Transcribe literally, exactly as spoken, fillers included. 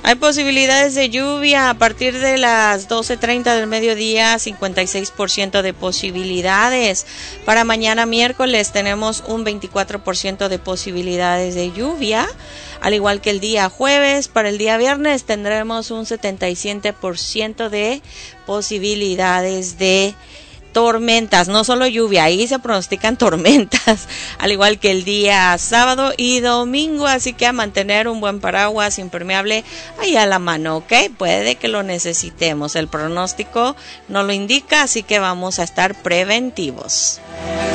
Hay posibilidades de lluvia a partir de las doce treinta del mediodía, cincuenta y seis por ciento de posibilidades. Para mañana miércoles tenemos un veinticuatro por ciento de posibilidades de lluvia, al igual que el día jueves. Para el día viernes tendremos un setenta y siete por ciento de posibilidades de tormentas, no solo lluvia, ahí se pronostican tormentas, al igual que el día sábado y domingo, así que a mantener un buen paraguas impermeable ahí a la mano, ¿ok? Puede que lo necesitemos, el pronóstico no lo indica, así que vamos a estar preventivos.